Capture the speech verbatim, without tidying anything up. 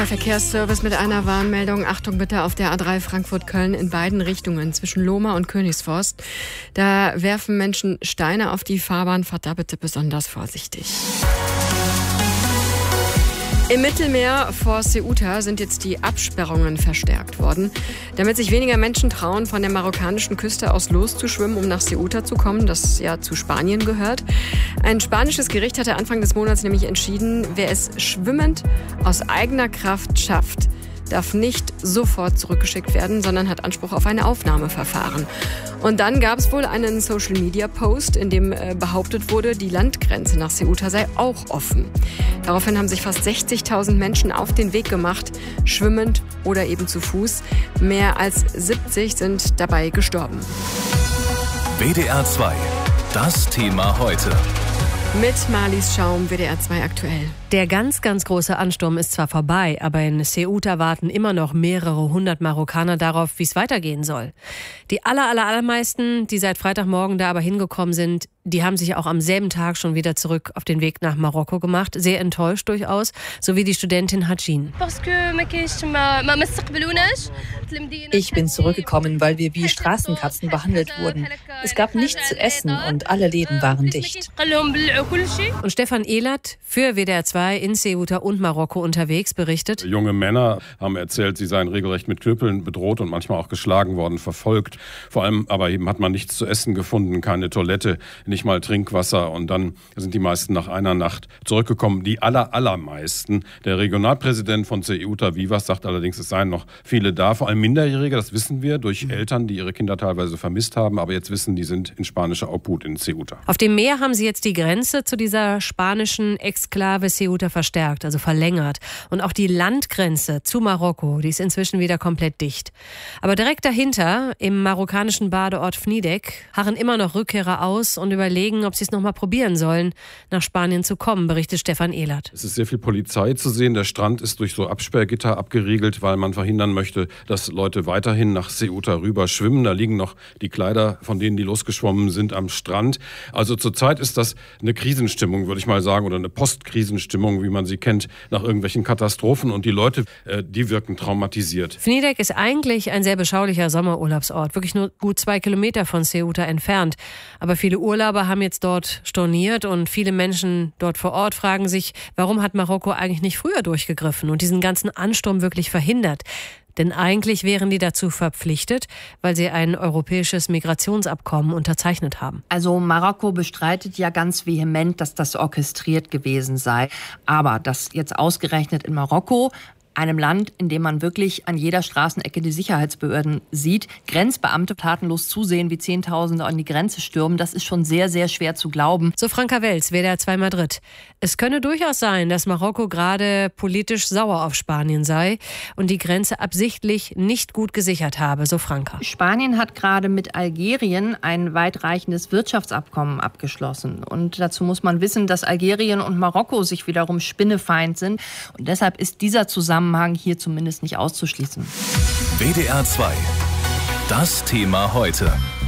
Verkehrsservice mit einer Warnmeldung. Achtung bitte auf der A drei Frankfurt-Köln in beiden Richtungen zwischen Lohmar und Königsforst. Da werfen Menschen Steine auf die Fahrbahn. Fahrt da bitte besonders vorsichtig. Im Mittelmeer vor Ceuta sind jetzt die Absperrungen verstärkt worden, damit sich weniger Menschen trauen, von der marokkanischen Küste aus loszuschwimmen, um nach Ceuta zu kommen, das ja zu Spanien gehört. Ein spanisches Gericht hatte Anfang des Monats nämlich entschieden, wer es schwimmend aus eigener Kraft schafft, darf nicht sofort zurückgeschickt werden, sondern hat Anspruch auf ein Aufnahmeverfahren. Und dann gab es wohl einen Social-Media-Post, in dem äh, behauptet wurde, die Landgrenze nach Ceuta sei auch offen. Daraufhin haben sich fast sechzigtausend Menschen auf den Weg gemacht, schwimmend oder eben zu Fuß. Mehr als siebzig sind dabei gestorben. W D R zwei, das Thema heute. Mit Marlies Schaum, W D R zwei aktuell. Der ganz, ganz große Ansturm ist zwar vorbei, aber in Ceuta warten immer noch mehrere hundert Marokkaner darauf, wie es weitergehen soll. Die aller, aller, allermeisten, die seit Freitagmorgen da aber hingekommen sind, die haben sich auch am selben Tag schon wieder zurück auf den Weg nach Marokko gemacht. Sehr enttäuscht durchaus, so wie die Studentin Hajin. Ich bin zurückgekommen, weil wir wie Straßenkatzen behandelt wurden. Es gab nichts zu essen und alle Läden waren dicht. Und Stefan Ehlert für W D R zwei in Ceuta und Marokko unterwegs berichtet: Junge Männer haben erzählt, sie seien regelrecht mit Knüppeln bedroht und manchmal auch geschlagen worden, verfolgt. Vor allem aber eben hat man nichts zu essen gefunden, keine Toilette, nicht mal Trinkwasser. Und dann sind die meisten nach einer Nacht zurückgekommen. Die aller, allermeisten. Der Regionalpräsident von Ceuta, Vivas, sagt allerdings, es seien noch viele da, vor allem Minderjährige, das wissen wir, durch Eltern, die ihre Kinder teilweise vermisst haben. Aber jetzt wissen, die sind in spanischer Obhut in Ceuta. Auf dem Meer haben sie jetzt die Grenze zu dieser spanischen Exklave Ceuta verstärkt, also verlängert. Und auch die Landgrenze zu Marokko, die ist inzwischen wieder komplett dicht. Aber direkt dahinter, im marokkanischen Badeort Fnidek, harren immer noch Rückkehrer aus und überlegen, ob sie es noch mal probieren sollen, nach Spanien zu kommen, berichtet Stefan Ehlert. Es ist sehr viel Polizei zu sehen. Der Strand ist durch so Absperrgitter abgeriegelt, weil man verhindern möchte, dass Leute weiterhin nach Ceuta rüber schwimmen. Da liegen noch die Kleider, von denen die losgeschwommen sind, am Strand. Also zurzeit ist das eine Krisenstimmung, würde ich mal sagen, oder eine Postkrisenstimmung, wie man sie kennt, nach irgendwelchen Katastrophen. Und die Leute, äh, die wirken traumatisiert. Fnidek ist eigentlich ein sehr beschaulicher Sommerurlaubsort, wirklich nur gut zwei Kilometer von Ceuta entfernt. Aber viele Urlauber haben jetzt dort storniert und viele Menschen dort vor Ort fragen sich, warum hat Marokko eigentlich nicht früher durchgegriffen und diesen ganzen Ansturm wirklich verhindert? Denn eigentlich wären die dazu verpflichtet, weil sie ein europäisches Migrationsabkommen unterzeichnet haben. Also Marokko bestreitet ja ganz vehement, dass das orchestriert gewesen sei. Aber dass jetzt ausgerechnet in Marokko, einem Land, in dem man wirklich an jeder Straßenecke die Sicherheitsbehörden sieht, Grenzbeamte tatenlos zusehen, wie Zehntausende an die Grenze stürmen, das ist schon sehr, sehr schwer zu glauben. So Franka Welz, W D R zwei Madrid. Es könne durchaus sein, dass Marokko gerade politisch sauer auf Spanien sei und die Grenze absichtlich nicht gut gesichert habe, so Franka. Spanien hat gerade mit Algerien ein weitreichendes Wirtschaftsabkommen abgeschlossen. Und dazu muss man wissen, dass Algerien und Marokko sich wiederum spinnefeind sind. Und deshalb ist dieser Zusammenhang hier zumindest nicht auszuschließen. W D R zwei, das Thema heute.